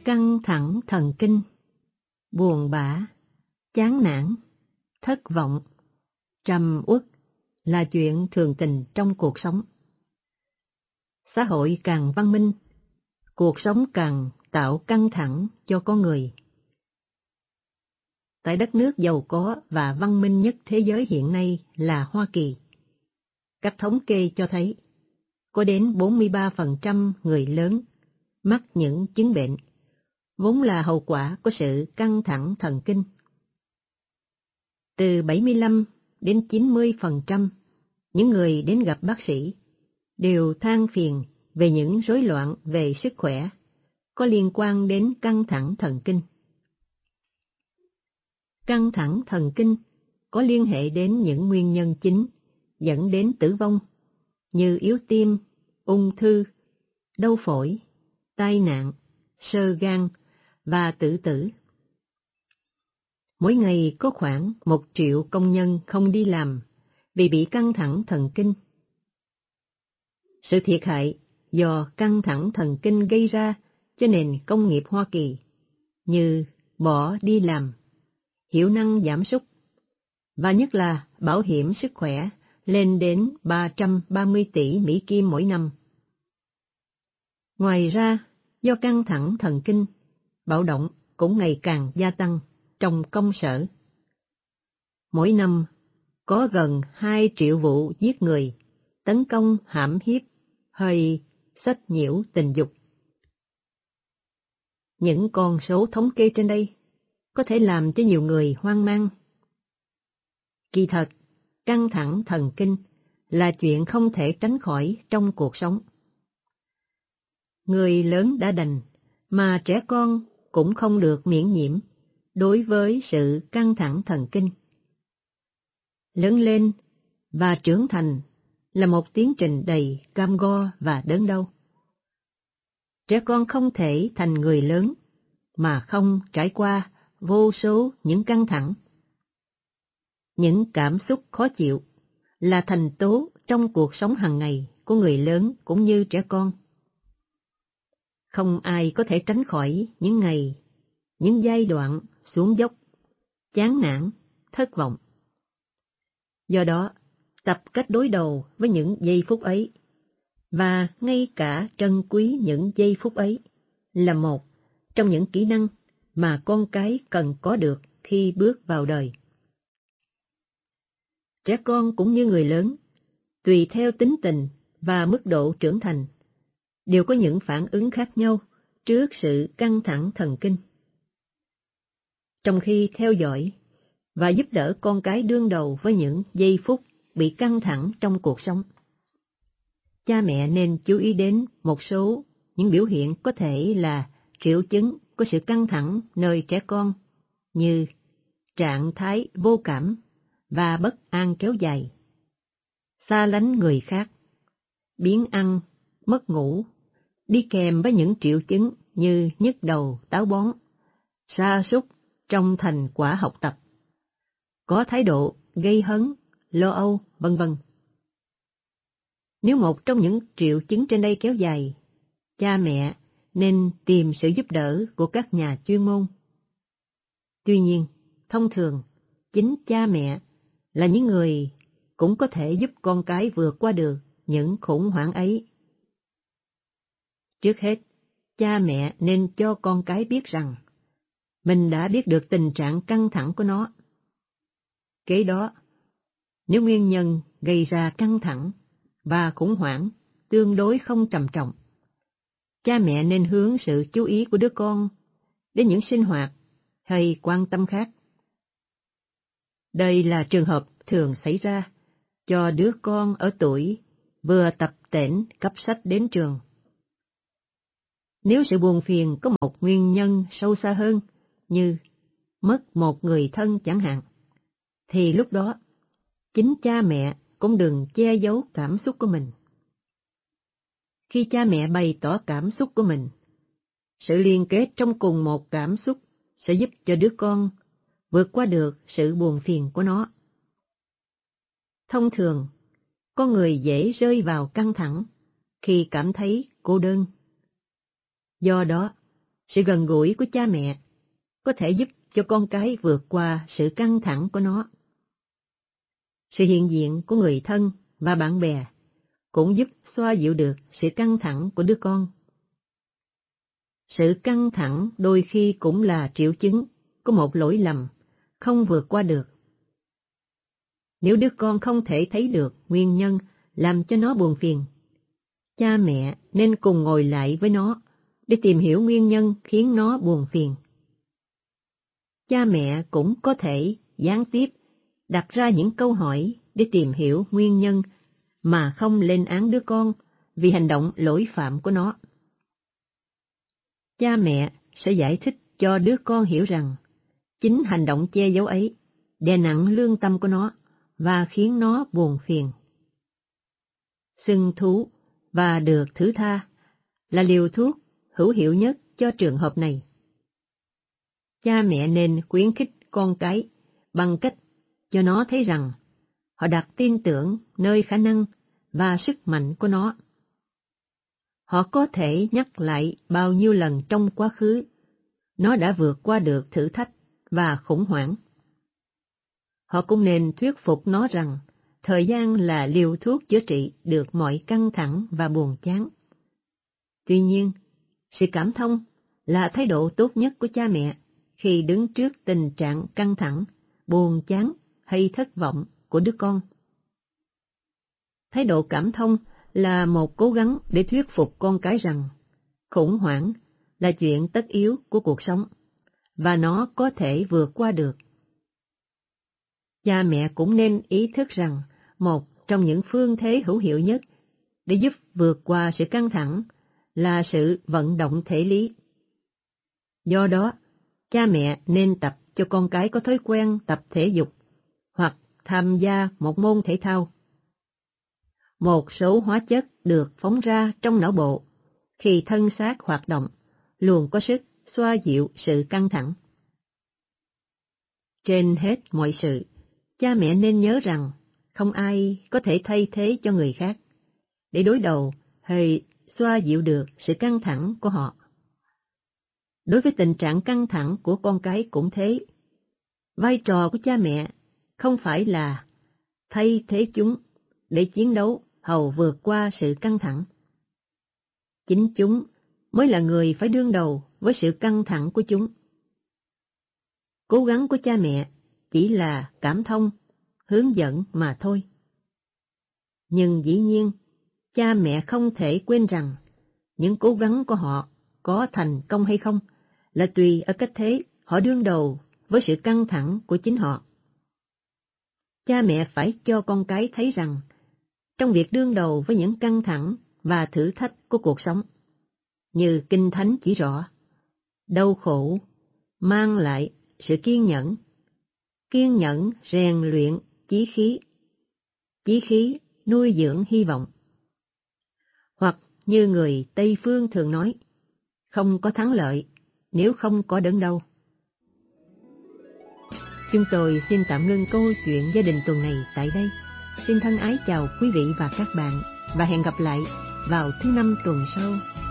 Căng thẳng thần kinh, buồn bã, chán nản, thất vọng, trầm uất là chuyện thường tình trong cuộc sống. Xã hội càng văn minh, cuộc sống càng tạo căng thẳng cho con người. Tại đất nước giàu có và văn minh nhất thế giới hiện nay là Hoa Kỳ, các thống kê cho thấy có đến 43% người lớn mắc những chứng bệnh vốn là hậu quả của sự căng thẳng thần kinh. Từ 75 đến 90% những người đến gặp bác sĩ đều than phiền về những rối loạn về sức khỏe có liên quan đến căng thẳng thần kinh. Căng thẳng thần kinh có liên hệ đến những nguyên nhân chính dẫn đến tử vong như yếu tim, ung thư, đau phổi, tai nạn, xơ gan và tự tử. Mỗi ngày có khoảng 1 triệu công nhân không đi làm vì bị căng thẳng thần kinh. Sự thiệt hại do căng thẳng thần kinh gây ra cho nền công nghiệp Hoa Kỳ như bỏ đi làm, hiệu năng giảm sút và nhất là bảo hiểm sức khỏe lên đến 330 tỷ Mỹ Kim mỗi năm. Ngoài ra, do căng thẳng thần kinh, bạo động cũng ngày càng gia tăng trong công sở. Mỗi năm, có gần 2 triệu vụ giết người, tấn công hãm hiếp hay sách nhiễu tình dục. Những con số thống kê trên đây có thể làm cho nhiều người hoang mang. Kỳ thật, căng thẳng thần kinh là chuyện không thể tránh khỏi trong cuộc sống. Người lớn đã đành, mà trẻ con cũng không được miễn nhiễm đối với sự căng thẳng thần kinh. Lớn lên và trưởng thành là một tiến trình đầy cam go và đớn đau. Trẻ con không thể thành người lớn mà không trải qua vô số những căng thẳng. Những cảm xúc khó chịu là thành tố trong cuộc sống hàng ngày của người lớn cũng như trẻ con. Không ai có thể tránh khỏi những ngày, những giai đoạn xuống dốc, chán nản, thất vọng. Do đó, tập cách đối đầu với những giây phút ấy, và ngay cả trân quý những giây phút ấy, là một trong những kỹ năng mà con cái cần có được khi bước vào đời. Trẻ con cũng như người lớn, tùy theo tính tình và mức độ trưởng thành, đều có những phản ứng khác nhau trước sự căng thẳng thần kinh. Trong khi theo dõi và giúp đỡ con cái đương đầu với những giây phút bị căng thẳng trong cuộc sống, cha mẹ nên chú ý đến một số những biểu hiện có thể là triệu chứng của sự căng thẳng nơi trẻ con, như trạng thái vô cảm và bất an kéo dài, xa lánh người khác, biếng ăn, mất ngủ, đi kèm với những triệu chứng như nhức đầu, táo bón, sa sút trong thành quả học tập, có thái độ gây hấn, lo âu, vân vân. Nếu một trong những triệu chứng trên đây kéo dài, cha mẹ nên tìm sự giúp đỡ của các nhà chuyên môn. Tuy nhiên, thông thường, chính cha mẹ là những người cũng có thể giúp con cái vượt qua được những khủng hoảng ấy. Trước hết, cha mẹ nên cho con cái biết rằng mình đã biết được tình trạng căng thẳng của nó. Kế đó, nếu nguyên nhân gây ra căng thẳng và khủng hoảng tương đối không trầm trọng, cha mẹ nên hướng sự chú ý của đứa con đến những sinh hoạt hay quan tâm khác. Đây là trường hợp thường xảy ra cho đứa con ở tuổi vừa tập tễnh cấp sách đến trường. Nếu sự buồn phiền có một nguyên nhân sâu xa hơn, như mất một người thân chẳng hạn, thì lúc đó chính cha mẹ cũng đừng che giấu cảm xúc của mình. Khi cha mẹ bày tỏ cảm xúc của mình, sự liên kết trong cùng một cảm xúc sẽ giúp cho đứa con vượt qua được sự buồn phiền của nó. Thông thường, con người dễ rơi vào căng thẳng khi cảm thấy cô đơn. Do đó, Sự gần gũi của cha mẹ có thể giúp cho con cái vượt qua sự căng thẳng của nó. Sự hiện diện của người thân và bạn bè cũng giúp xoa dịu được sự căng thẳng của đứa con. Sự căng thẳng đôi khi cũng là triệu chứng của một lỗi lầm không vượt qua được. Nếu đứa con không thể thấy được nguyên nhân làm cho nó buồn phiền, cha mẹ nên cùng ngồi lại với nó để tìm hiểu nguyên nhân khiến nó buồn phiền. Cha mẹ cũng có thể gián tiếp đặt ra những câu hỏi để tìm hiểu nguyên nhân mà không lên án đứa con vì hành động lỗi phạm của nó. Cha mẹ sẽ giải thích cho đứa con hiểu rằng chính hành động che giấu ấy đè nặng lương tâm của nó và khiến nó buồn phiền. Xưng thú và được thứ tha là liều thuốc hữu hiệu nhất cho trường hợp này. Cha mẹ nên khuyến khích con cái bằng cách cho nó thấy rằng họ đặt tin tưởng nơi khả năng và sức mạnh của nó. Họ có thể nhắc lại bao nhiêu lần trong quá khứ nó đã vượt qua được thử thách và khủng hoảng. Họ cũng nên thuyết phục nó rằng thời gian là liều thuốc chữa trị được mọi căng thẳng và buồn chán. Tuy nhiên, sự cảm thông là thái độ tốt nhất của cha mẹ khi đứng trước tình trạng căng thẳng, buồn chán hay thất vọng của đứa con. Thái độ cảm thông là một cố gắng để thuyết phục con cái rằng khủng hoảng là chuyện tất yếu của cuộc sống và nó có thể vượt qua được. Cha mẹ cũng nên ý thức rằng một trong những phương thế hữu hiệu nhất để giúp vượt qua sự căng thẳng là sự vận động thể lý. Do đó, cha mẹ nên tập cho con cái có thói quen tập thể dục hoặc tham gia một môn thể thao. Một số hóa chất được phóng ra trong não bộ khi thân xác hoạt động luôn có sức xoa dịu sự căng thẳng. Trên hết mọi sự, cha mẹ nên nhớ rằng không ai có thể thay thế cho người khác để đối đầu hay xoa dịu được sự căng thẳng của họ. Đối với tình trạng căng thẳng của con cái cũng thế. Vai trò của cha mẹ không phải là thay thế chúng để chiến đấu hầu vượt qua sự căng thẳng. Chính chúng mới là người phải đương đầu với sự căng thẳng của chúng. Cố gắng của cha mẹ chỉ là cảm thông, hướng dẫn mà thôi. Nhưng dĩ nhiên, cha mẹ không thể quên rằng những cố gắng của họ có thành công hay không là tùy ở cách thế họ đương đầu với sự căng thẳng của chính họ. Cha mẹ phải cho con cái thấy rằng trong việc đương đầu với những căng thẳng và thử thách của cuộc sống, như Kinh Thánh chỉ rõ, đau khổ mang lại sự kiên nhẫn rèn luyện chí khí nuôi dưỡng hy vọng. Hoặc như người Tây Phương thường nói, không có thắng lợi nếu không có đớn đau. Chúng tôi xin tạm ngưng câu chuyện gia đình tuần này tại đây. Xin thân ái chào quý vị và các bạn và hẹn gặp lại vào thứ Năm tuần sau.